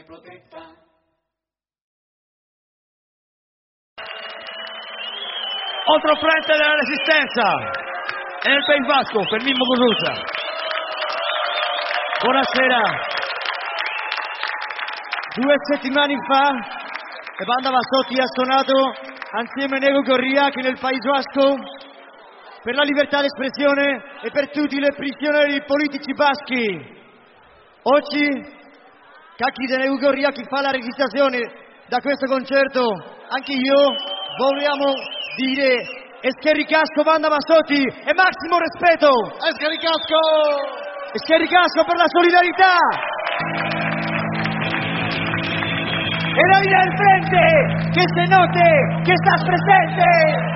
protetta. Otro frente della Resistenza e nel País Vasco per Mimmo Gurrucha. Buonasera. 2 settimane fa la banda Bassotti ha suonato assieme a Nego Gorriaki nel País Vasco per la libertà d'espressione e per tutti i prigionieri politici baschi. Oggi Cacchi di Nego Gorriaki fa la registrazione da questo concerto. Anche io vogliamo dire Escherricasco banda Bassotti e massimo rispetto. Escherricasco! Escherricasco per la solidarietà. E la vita del frente, que se note que estás presente.